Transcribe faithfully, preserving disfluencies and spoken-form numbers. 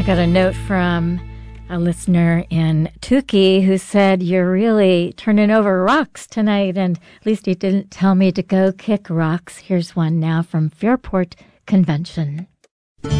I got a note from a listener in Tukey who said, you're really turning over rocks tonight, and at least he didn't tell me to go kick rocks. Here's one now from Fairport Convention.